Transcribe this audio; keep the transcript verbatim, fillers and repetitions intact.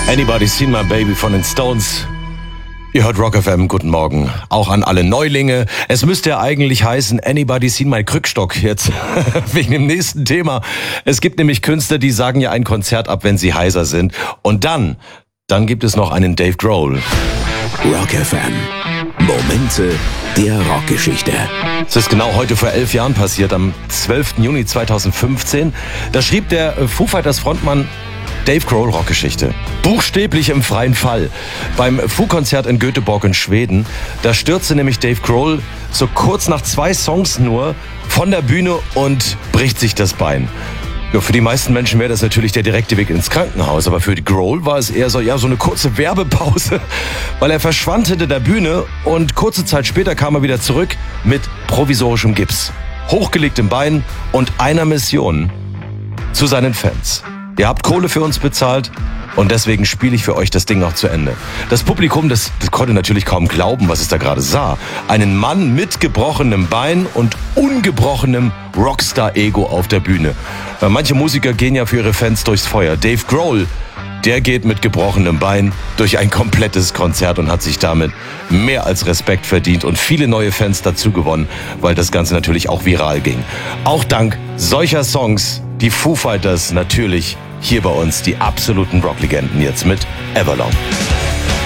Anybody Seen My Baby von den Stones? Ihr hört Rock F M, guten Morgen. Auch an alle Neulinge. Es müsste ja eigentlich heißen, Anybody Seen My Krückstock jetzt, wegen dem nächsten Thema. Es gibt nämlich Künstler, die sagen ja ein Konzert ab, wenn sie heiser sind. Und dann, dann gibt es noch einen Dave Grohl. Rock F M. Momente der Rockgeschichte. Es ist genau heute vor elf Jahren passiert, am zwölften Juni zweitausendfünfzehn. Da schrieb der Foo Fighters Frontmann Dave Grohl Rockgeschichte. Buchstäblich im freien Fall. Beim Foo-Konzert in Göteborg in Schweden, da stürzte nämlich Dave Grohl so kurz nach zwei Songs nur von der Bühne und bricht sich das Bein. Ja, für die meisten Menschen wäre das natürlich der direkte Weg ins Krankenhaus, aber für Grohl war es eher so, ja, so eine kurze Werbepause, weil er verschwand hinter der Bühne und kurze Zeit später kam er wieder zurück mit provisorischem Gips, hochgelegtem Bein und einer Mission zu seinen Fans. Ihr habt Kohle für uns bezahlt und deswegen spiele ich für euch das Ding noch zu Ende. Das Publikum, das, das konnte natürlich kaum glauben, was es da gerade sah. Einen Mann mit gebrochenem Bein und ungebrochenem Rockstar-Ego auf der Bühne. Manche Musiker gehen ja für ihre Fans durchs Feuer. Dave Grohl, der geht mit gebrochenem Bein durch ein komplettes Konzert und hat sich damit mehr als Respekt verdient und viele neue Fans dazu gewonnen, weil das Ganze natürlich auch viral ging. Auch dank solcher Songs, die Foo Fighters natürlich hier bei uns, die absoluten Rocklegenden jetzt mit Everlong.